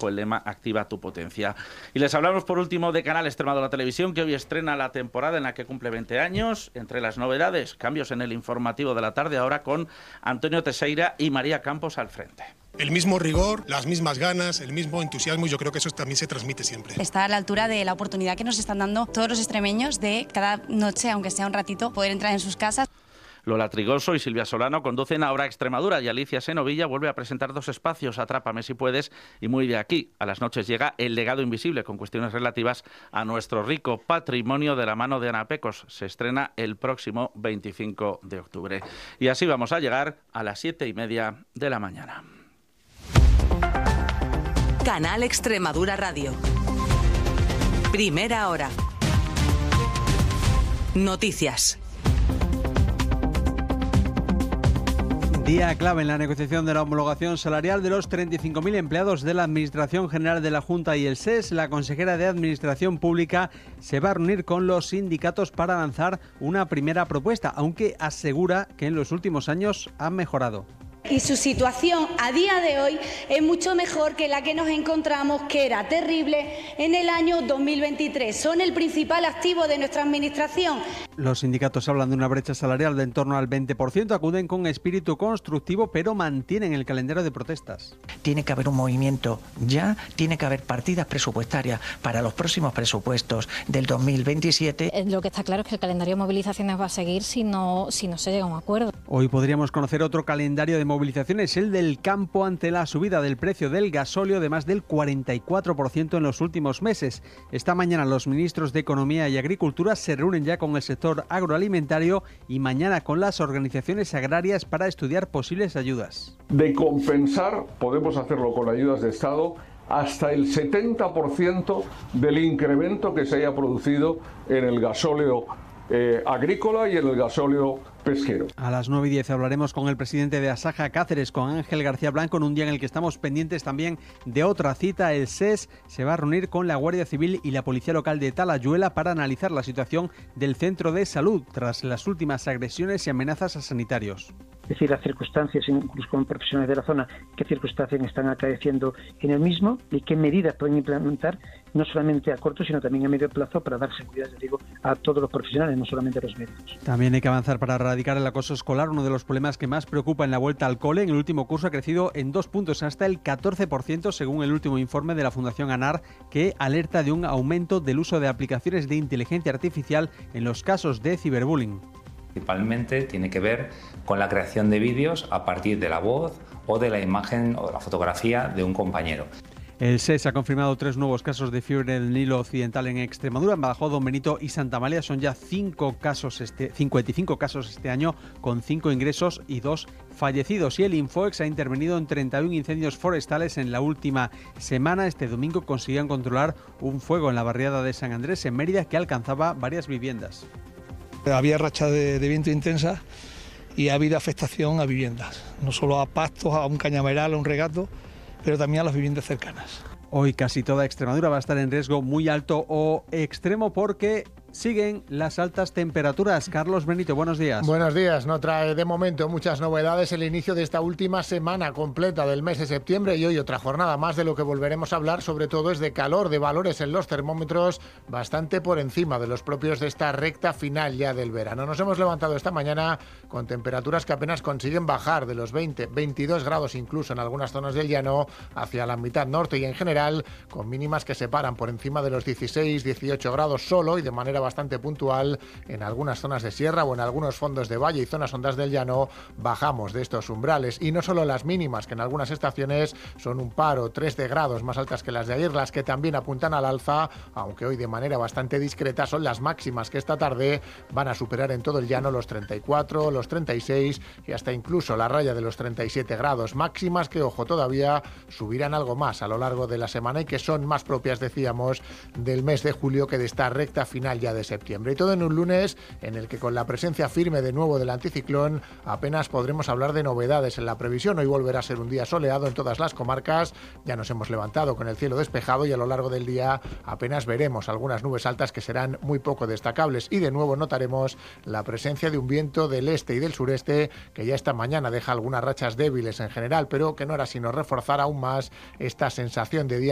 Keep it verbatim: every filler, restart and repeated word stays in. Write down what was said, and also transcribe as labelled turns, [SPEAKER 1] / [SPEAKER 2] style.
[SPEAKER 1] bajo el lema Activa tu potencia. Y les hablamos por último de Canal Extremadura Televisión, que hoy estrena la temporada en la que cumple veinte años. Entre las novedades, cambios en el informativo de la tarde, ahora con Antonio Teixeira y María Campos al frente.
[SPEAKER 2] El mismo rigor, las mismas ganas, el mismo entusiasmo, y yo creo que eso también se transmite siempre.
[SPEAKER 3] Está a la altura de la oportunidad que nos están dando todos los extremeños de cada noche, aunque sea un ratito, poder entrar en sus casas.
[SPEAKER 1] Lola Trigoso y Silvia Solano conducen Ahora Extremadura y Alicia Senovilla vuelve a presentar dos espacios, Atrápame si puedes y Muy de aquí. A las noches llega El legado invisible, con cuestiones relativas a nuestro rico patrimonio, de la mano de Ana Pecos. Se estrena el próximo veinticinco de octubre. Y así vamos a llegar a las siete y media de la mañana.
[SPEAKER 4] Canal Extremadura Radio. Primera hora. Noticias.
[SPEAKER 5] Día clave en la negociación de la homologación salarial de los treinta y cinco mil empleados de la Administración General de la Junta y el S E S. La consejera de Administración Pública se va a reunir con los sindicatos para lanzar una primera propuesta, aunque asegura que en los últimos años han mejorado.
[SPEAKER 6] Y su situación a día de hoy es mucho mejor que la que nos encontramos, que era terrible en el año dos mil veintitrés. Son el principal activo de nuestra administración.
[SPEAKER 5] Los sindicatos hablan de una brecha salarial de en torno al veinte por ciento, acuden con espíritu constructivo, pero mantienen el calendario de protestas.
[SPEAKER 7] Tiene que haber un movimiento ya, tiene que haber partidas presupuestarias para los próximos presupuestos del dos mil veintisiete.
[SPEAKER 8] Lo que está claro es que el calendario de movilizaciones va a seguir si no, si no se llega a un acuerdo.
[SPEAKER 5] Hoy podríamos conocer otro calendario de movilizaciones, el del campo, ante la subida del precio del gasóleo de más del cuarenta y cuatro por ciento en los últimos meses. Esta mañana los ministros de Economía y Agricultura se reúnen ya con el sector agroalimentario y mañana con las organizaciones agrarias para estudiar posibles ayudas.
[SPEAKER 9] De compensar, podemos hacerlo con ayudas de Estado, hasta el setenta por ciento del incremento que se haya producido en el gasóleo eh, agrícola y en el gasóleo pesquero.
[SPEAKER 5] A las nueve y diez hablaremos con el presidente de Asaja Cáceres, con Ángel García Blanco, en un día en el que estamos pendientes también de otra cita. El S E S se va a reunir con la Guardia Civil y la Policía Local de Talayuela para analizar la situación del centro de salud tras las últimas agresiones y amenazas a sanitarios.
[SPEAKER 10] Es decir, las circunstancias, incluso con profesionales de la zona, qué circunstancias están acaeciendo en el mismo y qué medidas pueden implementar, no solamente a corto, sino también a medio plazo, para dar seguridad, digo, a todos los profesionales, no solamente a los médicos.
[SPEAKER 5] También hay que avanzar para erradicar el acoso escolar, uno de los problemas que más preocupa en la vuelta al cole. En el último curso ha crecido en dos puntos, hasta el catorce por ciento, según el último informe de la Fundación ANAR, que alerta de un aumento del uso de aplicaciones de inteligencia artificial en los casos de ciberbullying.
[SPEAKER 11] Principalmente tiene que ver con la creación de vídeos a partir de la voz o de la imagen o de la fotografía de un compañero.
[SPEAKER 5] El S E S ha confirmado tres nuevos casos de fiebre del Nilo Occidental en Extremadura. En Badajoz, Don Benito y Santa Amalia son ya cinco casos este, cincuenta y cinco casos este año, con cinco ingresos y dos fallecidos. Y el Infoex ha intervenido en treinta y uno incendios forestales en la última semana. Este domingo consiguieron controlar un fuego en la barriada de San Andrés, en Mérida, que alcanzaba varias viviendas.
[SPEAKER 12] Había racha de, de viento intensa y ha habido afectación a viviendas, no solo a pastos, a un cañaveral, a un regato, pero también a las viviendas cercanas.
[SPEAKER 5] Hoy casi toda Extremadura va a estar en riesgo muy alto o extremo porque siguen las altas temperaturas. Carlos Benito, buenos días.
[SPEAKER 13] Buenos días. No trae de momento muchas novedades el inicio de esta última semana completa del mes de septiembre, y hoy otra jornada más. De lo que volveremos a hablar sobre todo es de calor, de valores en los termómetros bastante por encima de los propios de esta recta final ya del verano. Nos hemos levantado esta mañana con temperaturas que apenas consiguen bajar de los veinte, veintidós grados incluso en algunas zonas del llano hacia la mitad norte, y en general con mínimas que se paran por encima de los dieciséis, dieciocho grados solo y de manera bastante puntual en algunas zonas de sierra o en algunos fondos de valle y zonas hondas del llano. Bajamos de estos umbrales, y no solo las mínimas, que en algunas estaciones son un par o tres de grados más altas que las de ayer, las que también apuntan al alza, aunque hoy de manera bastante discreta. Son las máximas que esta tarde van a superar en todo el llano los treinta y cuatro, los treinta y seis y hasta incluso la raya de los treinta y siete grados. Máximas que, ojo, todavía subirán algo más a lo largo de la semana y que son más propias, decíamos, del mes de julio que de esta recta final ya de septiembre. Y todo en un lunes en el que, con la presencia firme de nuevo del anticiclón, apenas podremos hablar de novedades en la previsión. Hoy volverá a ser un día soleado en todas las comarcas. Ya nos hemos levantado con el cielo despejado y a lo largo del día apenas veremos algunas nubes altas que serán muy poco destacables. Y de nuevo notaremos la presencia de un viento del este y del sureste que ya esta mañana deja algunas rachas débiles en general, pero que no hará sino reforzar aún más esta sensación de día